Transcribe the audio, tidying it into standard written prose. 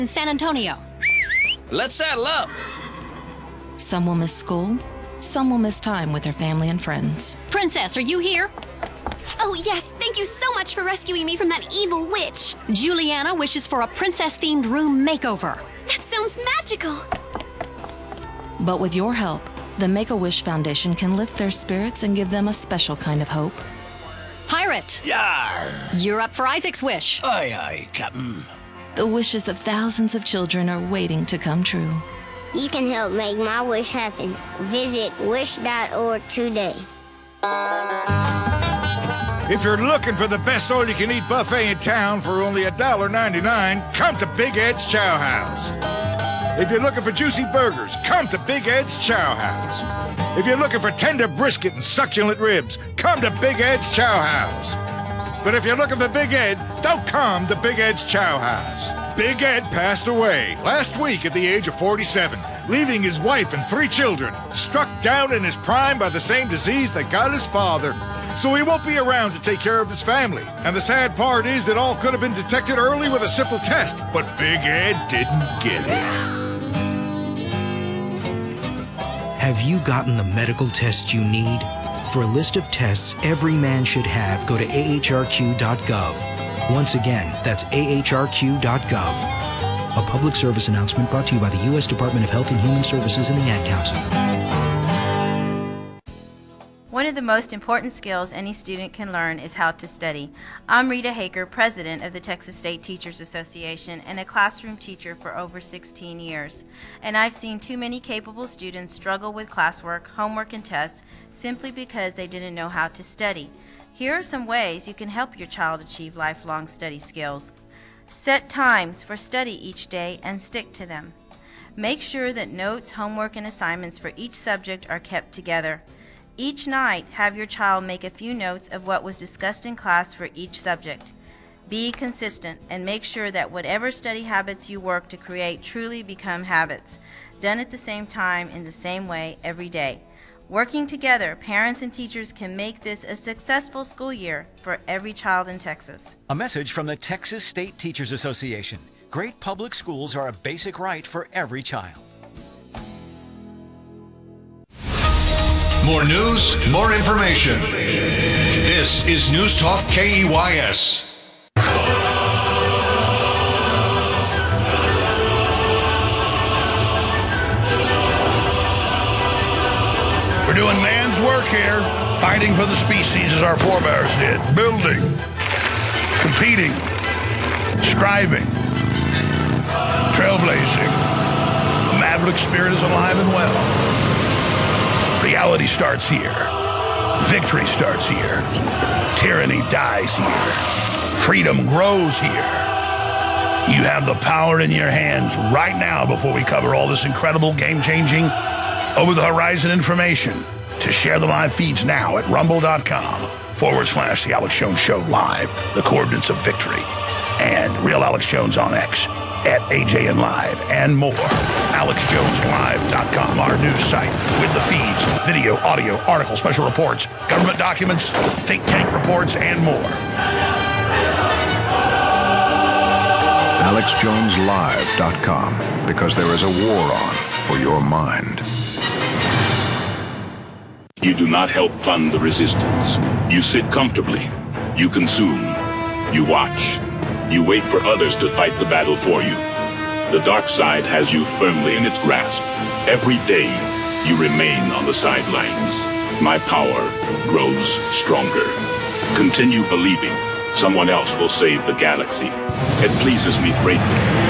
in San Antonio. Let's saddle up. Some will miss school. Some will miss time with their family and friends. Princess, are you here? Oh, yes. Thank you so much for rescuing me from that evil witch. Juliana wishes for a princess-themed room makeover. That sounds magical. But with your help, the Make-A-Wish Foundation can lift their spirits and give them a special kind of hope. Pirate, Yar. you're up for Isaac's wish. Aye, aye, Captain. The wishes of thousands of children are waiting to come true. You can help make my wish happen. Visit wish.org today. If you're looking for the best all-you-can-eat buffet in town for only $1.99, come to Big Ed's Chow House. If you're looking for juicy burgers, come to Big Ed's Chow House. If you're looking for tender brisket and succulent ribs, come to Big Ed's Chow House. But if you're looking for Big Ed, don't come to Big Ed's Chow House. Big Ed passed away last week at the age of 47, leaving his wife and 3 children, struck down in his prime by the same disease that got his father. So he won't be around to take care of his family. And the sad part is it all could have been detected early with a simple test, but Big Ed didn't get it. Have you gotten the medical tests you need? For a list of tests every man should have, go to ahrq.gov. Once again, that's ahrq.gov. A public service announcement brought to you by the U.S. Department of Health and Human Services and the Ad Council. One of the most important skills any student can learn is how to study. I'm Rita Haker, president of the Texas State Teachers Association and a classroom teacher for over 16 years. And I've seen too many capable students struggle with classwork, homework, and tests simply because they didn't know how to study. Here are some ways you can help your child achieve lifelong study skills. Set times for study each day and stick to them. Make sure that notes, homework, and assignments for each subject are kept together. Each night, have your child make a few notes of what was discussed in class for each subject. Be consistent and make sure that whatever study habits you work to create truly become habits, done at the same time in the same way every day. Working together, parents and teachers can make this a successful school year for every child in Texas. A message from the Texas State Teachers Association. Great public schools are a basic right for every child. More news, more information. This is News Talk KEYS. We're doing man's work here, fighting for the species as our forebears did. Building, competing, striving, trailblazing. The maverick spirit is alive and well. Reality starts here. Victory starts here. Tyranny dies here. Freedom grows here. You have the power in your hands right now before we cover all this incredible game-changing over-the-horizon information. To share the live feeds now at rumble.com/The Alex Jones Show Live, the coordinates of victory, and Real Alex Jones on X at AJN Live and more. AlexJonesLive.com, our news site with the feeds, video, audio, articles, special reports, government documents, think tank reports, and more. AlexJonesLive.com, because there is a war on for your mind. You do not help fund the resistance. You sit comfortably. You consume. You watch. You wait for others to fight the battle for you. The dark side has you firmly in its grasp. Every day, you remain on the sidelines. My power grows stronger. Continue believing someone else will save the galaxy. It pleases me greatly